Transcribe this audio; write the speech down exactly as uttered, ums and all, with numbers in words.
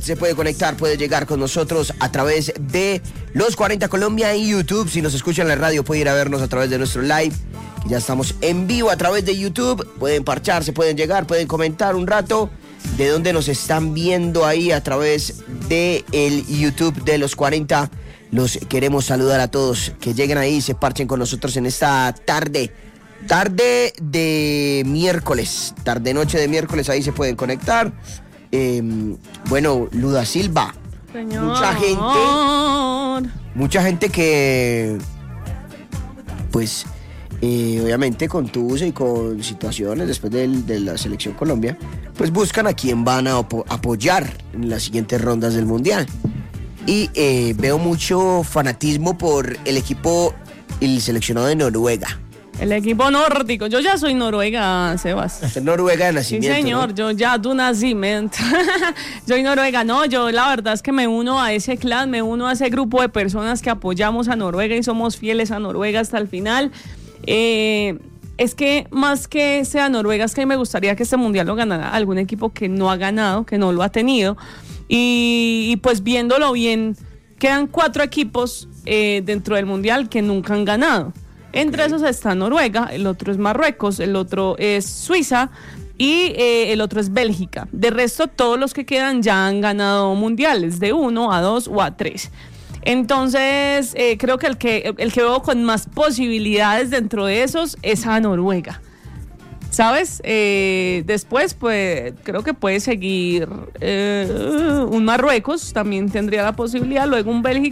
se puede conectar, puede llegar con nosotros a través de Los cuarenta Colombia en YouTube. Si nos escuchan en la radio, puede ir a vernos a través de nuestro live, que ya estamos en vivo a través de YouTube. Pueden parcharse, pueden llegar, pueden comentar un rato de dónde nos están viendo ahí a través de el YouTube de Los cuarenta. Los queremos saludar a todos, que lleguen ahí y se parchen con nosotros en esta tarde. Tarde de miércoles, tarde noche de miércoles, ahí se pueden conectar. Eh, bueno, Luda Silva, Señor. mucha gente, mucha gente que, pues, eh, obviamente con tusa y con situaciones después de, de la selección Colombia, pues buscan a quién van a apo- apoyar en las siguientes rondas del Mundial. Y eh, veo mucho fanatismo por el equipo, el seleccionado de Noruega. El equipo nórdico. Yo ya soy Noruega, Sebas. Es Noruega de nacimiento. Sí, señor, ¿no? yo ya de nacimiento. Soy Noruega. No, yo la verdad es que me uno a ese clan, me uno a ese grupo de personas que apoyamos a Noruega y somos fieles a Noruega hasta el final. Eh, es que más que sea Noruega, es que me gustaría que este mundial lo ganara algún equipo que no ha ganado, que no lo ha tenido. Y, y pues viéndolo bien, quedan cuatro equipos eh, dentro del mundial que nunca han ganado. Entre esos está Noruega, el otro es Marruecos, el otro es Suiza y eh, el otro es Bélgica. De resto, todos los que quedan ya han ganado mundiales, de uno a dos o a tres. Entonces, eh, creo que el que el que veo con más posibilidades dentro de esos es a Noruega. ¿Sabes? Eh, después, pues, creo que puede seguir eh, un Marruecos, también tendría la posibilidad, luego un Bélgica.